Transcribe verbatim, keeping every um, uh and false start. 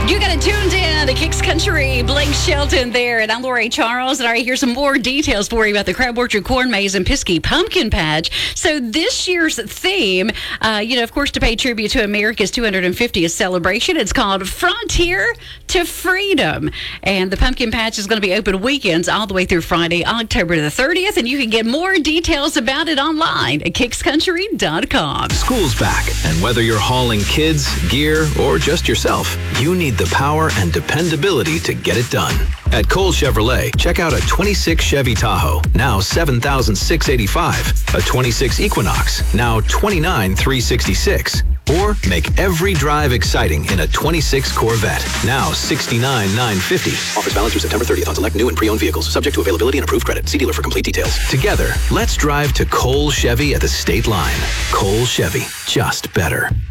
You got it tuned in to Kicks Country. Blake Shelton there, and I'm Lori Charles. And all right, here's some more details for you about the Crab Orchard Corn Maze and Piskey Pumpkin Patch. So this year's theme, uh, you know, of course, to pay tribute to America's two hundred fiftieth celebration, it's called Frontier to Freedom. And the Pumpkin Patch is going to be open weekends all the way through Friday, October the thirtieth. And you can get more details about it online at kicks country dot com. School's back, and whether you're hauling kids, gear, or just yourself, you need the power and dependability to get it done. At Cole Chevrolet, check out a twenty-six Chevy Tahoe, now seven thousand six hundred eighty-five dollars, a twenty-six Equinox, now twenty-nine thousand three hundred sixty-six dollars, or make every drive exciting in a twenty-six Corvette, now sixty-nine thousand nine hundred fifty dollars. Offers valid through September thirtieth on select new and pre-owned vehicles, subject to availability and approved credit. See dealer for complete details. Together, let's drive to Cole Chevy at the state line. Cole Chevy, just better.